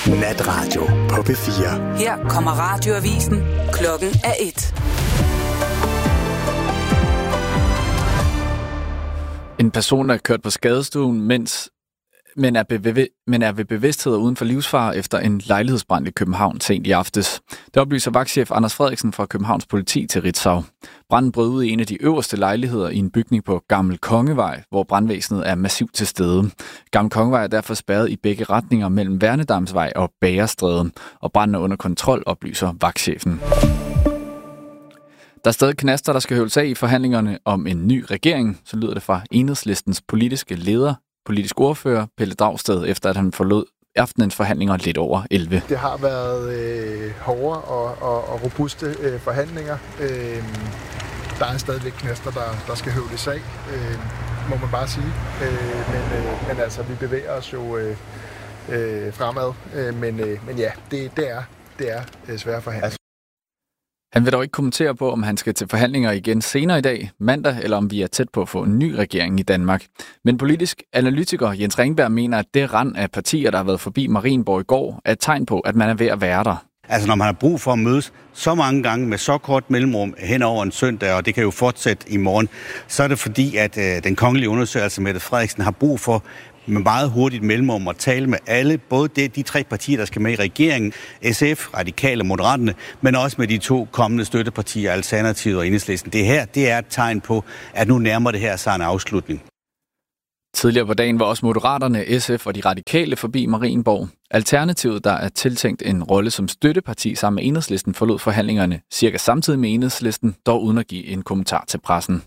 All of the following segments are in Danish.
Natradio på P4. Her kommer radioavisen. Klokken er 1. En person er kørt på skadestuen, men er ved bevidsthed og uden for livsfare efter en lejlighedsbrand i København sent i aftes. Det oplyser vagtchef Anders Frederiksen fra Københavns Politi til Ritzau. Branden brød ud i en af de øverste lejligheder i en bygning på Gammel Kongevej, hvor brandvæsenet er massivt til stede. Gammel Kongevej er derfor spærret i begge retninger mellem Værnedamsvej og Bagerstræde, og branden er under kontrol, oplyser vagtchefen. Der er stadig knaster, der skal høvles af i forhandlingerne om en ny regering, så lyder det fra Enhedslistens politiske leder, politisk ordfører Pelle Dragsted, efter at han forlod aftenens forhandlinger lidt over 11. Det har været hårde og robuste forhandlinger. Der er stadigvæk knaster, der skal høvles af, må man bare sige. Men altså, vi bevæger os jo fremad. Men ja, det er svære forhandlinger. Han vil dog ikke kommentere på, om han skal til forhandlinger igen senere i dag, mandag, eller om vi er tæt på at få en ny regering i Danmark. Men politisk analytiker Jens Ringberg mener, at det rand af partier, der har været forbi Marienborg i går, er et tegn på, at man er ved at være der. Altså når man har brug for at mødes så mange gange med så kort mellemrum hen over en søndag, og det kan jo fortsætte i morgen, så er det fordi, at den kongelige undersøgelse Mette Frederiksen har brug for med meget hurtigt mellemrum at tale med alle, både de tre partier, der skal med i regeringen, SF, Radikale og Moderaterne, men også med de to kommende støttepartier, Alternativet og Enhedslisten. Det er et tegn på, at nu nærmer det her sig en afslutning. Tidligere på dagen var også Moderaterne, SF og de Radikale forbi Marienborg. Alternativet, der er tiltænkt en rolle som støtteparti sammen med Enhedslisten, forlod forhandlingerne cirka samtidig med Enhedslisten, dog uden at give en kommentar til pressen.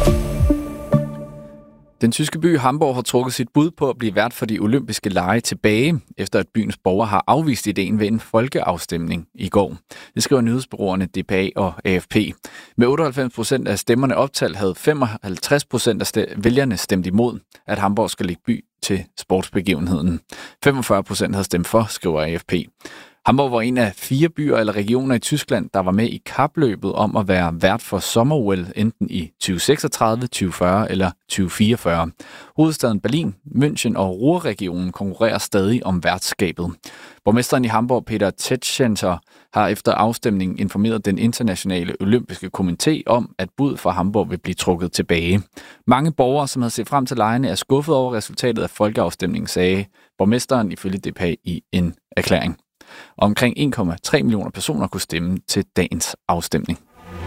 Den tyske by Hamburg har trukket sit bud på at blive vært for de olympiske lege tilbage, efter at byens borgere har afvist ideen ved en folkeafstemning i går. Det skriver nyhedsbureauerne DPA og AFP. Med 98% af stemmerne optalt havde 55% af vælgerne stemt imod, at Hamburg skal lægge by til sportsbegivenheden. 45% havde stemt for, skriver AFP. Hamburg var en af 4 byer eller regioner i Tyskland, der var med i kapløbet om at være vært for sommer-OL enten i 2036, 2040 eller 2044. Hovedstaden Berlin, München og Ruhrregionen konkurrerer stadig om værtskabet. Borgmesteren i Hamburg, Peter Tetschenter, har efter afstemningen informeret den internationale olympiske komité om, at bud fra Hamburg vil blive trukket tilbage. Mange borgere, som havde set frem til legene, er skuffet over resultatet af folkeafstemningen, sagde borgmesteren ifølge DPA i en erklæring. Omkring 1,3 millioner personer kunne stemme til dagens afstemning.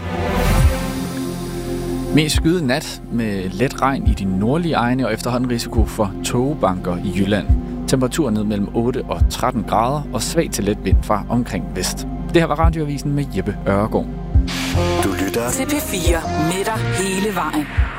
Mest skyet nat med let regn i de nordlige egne og efterhånden risiko for tågebanker i Jylland. Temperaturen ned mellem 8 og 13 grader og svag til let vind fra omkring vest. Det her var radioavisen med Jeppe Ørgaard. Du lytter til P4 med dig hele vejen.